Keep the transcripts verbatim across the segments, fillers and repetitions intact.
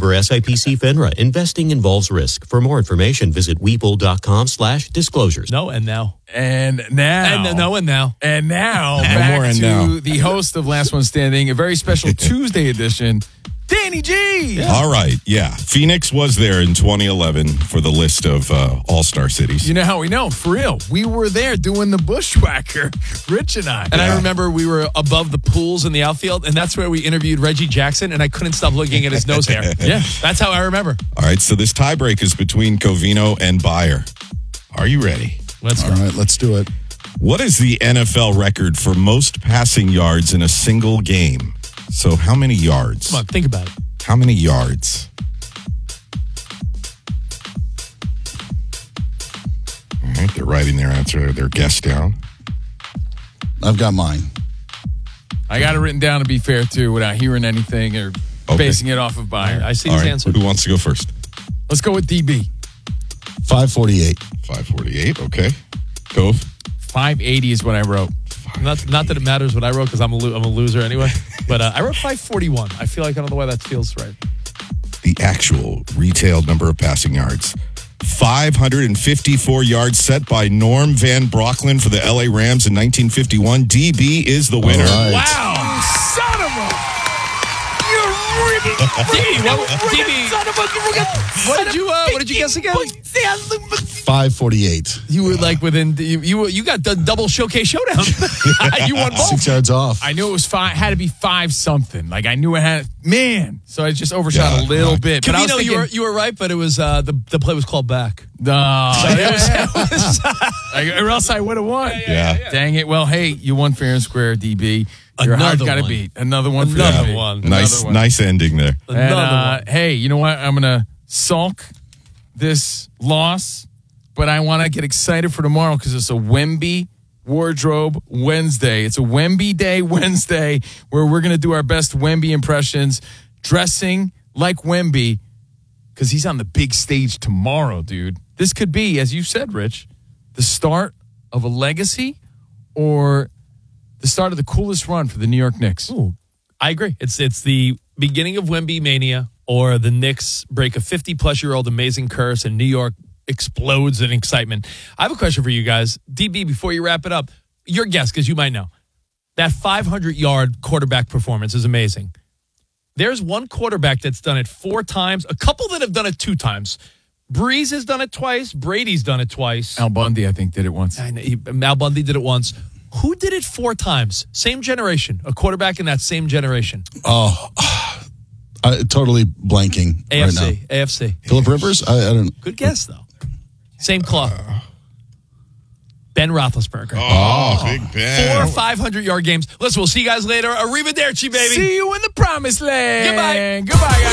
Member S I P C FINRA. Investing involves risk. For more information, visit webull.com slash disclosures. No, and now. And now. And no, and now. And now, And back more and to now. the host of Last One Standing, a very special Tuesday edition, Danny G. Yeah. All right, yeah. Phoenix was there in twenty eleven for the list of uh, all-star cities. You know how we know? For real. We were there doing the bushwhacker, Rich and I. And yeah. I remember we were above the pools in the outfield, and that's where we interviewed Reggie Jackson, and I couldn't stop looking at his nose hair. Yeah, that's how I remember. All right, so this tiebreak is between Covino and Bayer. Are you ready? Let's All go. right, let's do it. What is the N F L record for most passing yards in a single game? So how many yards? Come on, think about it. How many yards? All right, they're writing their answer, their guess down. I've got mine. I got it written down to be fair, too, without hearing anything or Okay. basing it off of Bayer. I see All his right, answer. who wants to go first? Let's go with D B. five forty-eight. five forty-eight, okay. Cove? five eighty is what I wrote. Not, not that it matters what I wrote because I'm a lo- I'm a loser anyway. But uh, I wrote five forty-one. I feel like I don't know why that feels right. The actual retailed number of passing yards. five hundred fifty-four yards set by Norm Van Brocklin for the L A Rams in nineteen fifty-one. D B is the winner. All right. Wow. Son of a... You're rigging... D B, what, D B, Son of a... what did you uh, what did you guess again? five forty-eight. You were like within... You, You you got the double showcase showdown. You won both. Six yards off. I knew it was five, had to be five something. Like I knew it had, man. So I just overshot Yeah, a little no. bit. But I was Covino, thinking, you were you were right, but it was uh, the the play was called back. no, it was- like, or else I would have won. Yeah. Dang it. Well, hey, you won fair and square, D B. Your heart Another got to one. beat. Another one for Another D B. one. Another Nice, one. nice ending there. And, Another uh, one. hey, you know what? I'm going to sulk this loss, but I want to get excited for tomorrow because it's a Wemby Wardrobe Wednesday. It's a Wemby Day Wednesday where we're going to do our best Wemby impressions, dressing like Wemby because he's on the big stage tomorrow, dude. This could be, as you said, Rich, the start of a legacy or the start of the coolest run for the New York Knicks. Ooh, I agree. It's it's the beginning of Wemby mania, or the Knicks break a fifty-plus-year-old amazing curse, and New York explodes in excitement. I have a question for you guys. D B, before you wrap it up, your guess, because you might know. That five hundred-yard quarterback performance is amazing. There's one quarterback that's done it four times, a couple that have done it two times. Breeze has done it twice. Brady's done it twice. Al Bundy, I think, did it once. I know, he, Al Bundy did it once. Who did it four times? Same generation. A quarterback in that same generation. Oh, I, totally blanking A F C. right now. A F C. Philip Rivers? I, I don't. Good guess, though. Same club. Ben Roethlisberger. Oh, Big Ben. Four five hundred-yard games. Listen, we'll see you guys later. Arrivederci, baby. See you in the promised land. Goodbye. Goodbye,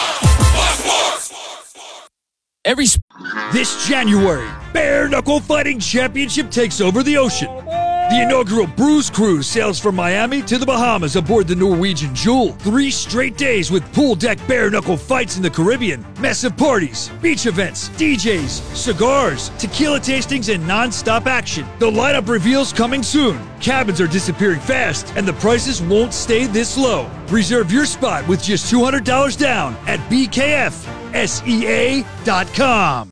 guys. Every sp- this January, Bare Knuckle Fighting Championship takes over the ocean. The inaugural Bruise Cruise sails from Miami to the Bahamas aboard the Norwegian Jewel. Three straight days with pool deck bare knuckle fights in the Caribbean, massive parties, beach events, D Js, cigars, tequila tastings, and non-stop action. The lineup reveals coming soon. Cabins are disappearing fast, and the prices won't stay this low. Reserve your spot with just two hundred dollars down at B K F S E A dot com.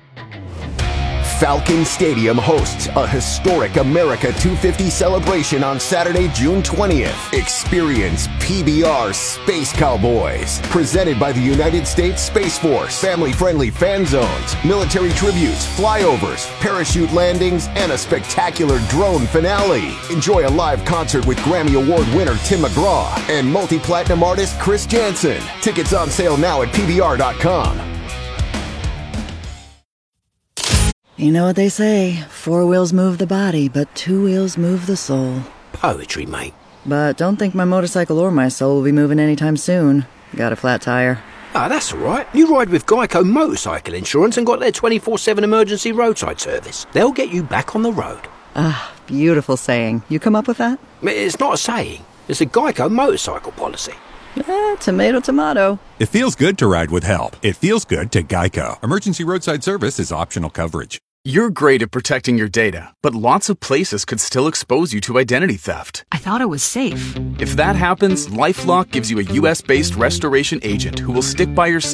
Falcon Stadium hosts a historic America two fifty celebration on Saturday, June twentieth. Experience P B R Space Cowboys, presented by the United States Space Force. Family-friendly fan zones, military tributes, flyovers, parachute landings, and a spectacular drone finale. Enjoy a live concert with Grammy Award winner Tim McGraw and multi-platinum artist Chris Jansen. Tickets on sale now at P B R dot com. You know what they say, four wheels move the body, but two wheels move the soul. Poetry, mate. But don't think my motorcycle or my soul will be moving anytime soon. Got a flat tire. Ah, that's all right. You ride with Geico Motorcycle Insurance and got their twenty-four seven emergency roadside service. They'll get you back on the road. Ah, beautiful saying. You come up with that? It's not a saying. It's a Geico motorcycle policy. Eh, tomato, tomato. It feels good to ride with help. It feels good to Geico. Emergency roadside service is optional coverage. You're great at protecting your data, but lots of places could still expose you to identity theft. I thought it was safe. If that happens, LifeLock gives you a U S-based restoration agent who will stick by your side